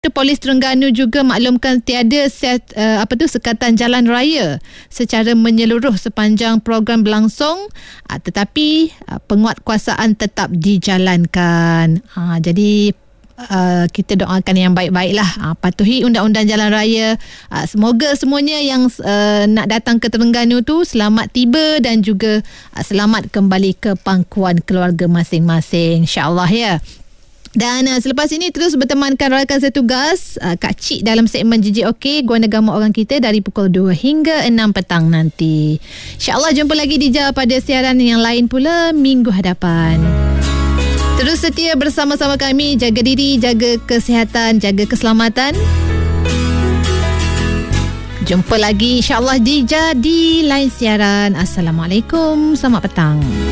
Polis Terengganu juga maklumkan tiada sekatan jalan raya secara menyeluruh sepanjang program berlangsung, tetapi penguatkuasaan tetap dijalankan. Jadi kita doakan yang baik-baiklah. Patuhi undang-undang jalan raya. Semoga semuanya yang nak datang ke Terengganu tu selamat tiba dan juga selamat kembali ke pangkuan keluarga masing-masing, insya-Allah ya. Dan selepas ini terus bertemankan rakan setugas Kak Cik dalam segmen JJOK Guan Agama Orang Kita dari pukul 2 hingga 6 petang nanti. InsyaAllah jumpa lagi Dija pada siaran yang lain pula minggu hadapan. Terus setia bersama-sama kami, jaga diri, jaga kesihatan, jaga keselamatan. Jumpa lagi insyaAllah Dija di lain siaran. Assalamualaikum, selamat petang.